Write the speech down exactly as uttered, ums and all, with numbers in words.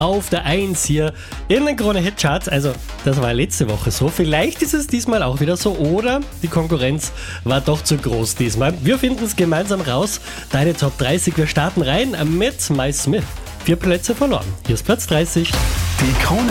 auf der eins hier in den Krone-Hit-Charts. Also, das war letzte Woche so. Vielleicht ist es diesmal auch wieder so oder die Konkurrenz war doch zu groß diesmal. Wir finden es gemeinsam raus. Deine Top dreißig. Wir starten rein mit My Smith. Vier Plätze verloren. Hier ist Platz dreißig. Die Krone